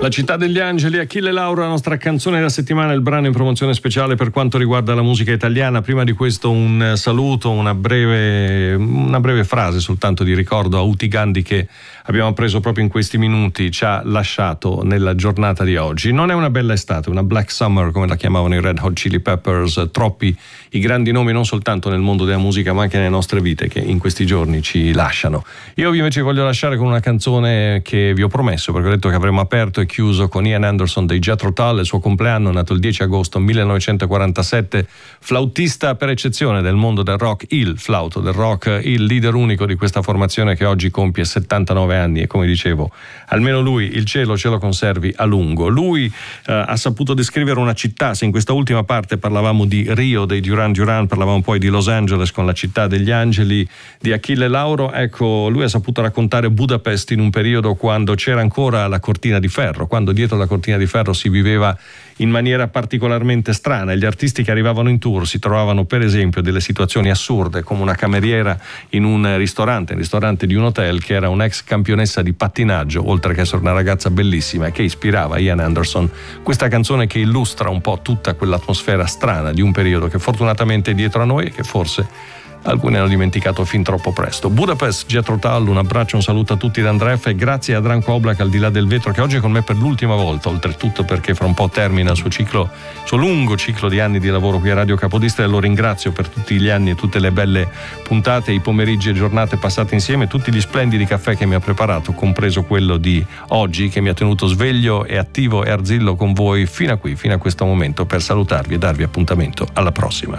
La città degli angeli, Achille Lauro, la nostra canzone della settimana, il brano in promozione speciale per quanto riguarda la musica italiana. Prima di questo un saluto, una breve frase soltanto di ricordo a Uti Gandhi, che abbiamo preso proprio in questi minuti, ci ha lasciato nella giornata di oggi. Non è una bella estate, una black summer come la chiamavano i Red Hot Chili Peppers, troppi i grandi nomi non soltanto nel mondo della musica ma anche nelle nostre vite che in questi giorni ci lasciano. Io invece voglio lasciare con una canzone che vi ho promesso, perché ho detto che avremmo aperto e chiuso con Ian Anderson dei Jethro Tull. Il suo compleanno, nato il 10 agosto 1947, flautista per eccezione del mondo del rock, il flauto del rock, il leader unico di questa formazione che oggi compie 79 anni e, come dicevo, almeno lui il cielo ce lo conservi a lungo. Lui ha saputo descrivere una città. Se in questa ultima parte parlavamo di Rio, dei Duran Duran, parlavamo poi di Los Angeles con la città degli angeli di Achille Lauro, ecco, lui ha saputo raccontare Budapest in un periodo quando c'era ancora la cortina di ferro, quando dietro la cortina di ferro si viveva in maniera particolarmente strana. Gli artisti che arrivavano in tour si trovavano per esempio delle situazioni assurde, come una cameriera in un ristorante di un hotel, che era un'ex campionessa di pattinaggio, oltre che essere una ragazza bellissima, e che ispirava Ian Anderson. Questa canzone che illustra un po' tutta quell'atmosfera strana di un periodo che fortunatamente è dietro a noi e che forse alcuni hanno dimenticato fin troppo presto. Budapest, Jethro Tull, un abbraccio, un saluto a tutti da Andrea F. e grazie a Branko Oblak al di là del vetro, che oggi è con me per l'ultima volta, oltretutto perché fra un po' termina il suo lungo ciclo di anni di lavoro qui a Radio Capodistria, e lo ringrazio per tutti gli anni e tutte le belle puntate, i pomeriggi e giornate passate insieme, tutti gli splendidi caffè che mi ha preparato, compreso quello di oggi, che mi ha tenuto sveglio e attivo e arzillo con voi fino a qui, fino a questo momento, per salutarvi e darvi appuntamento alla prossima.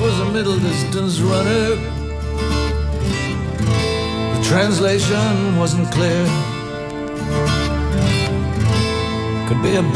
The translation wasn't clear. Could be a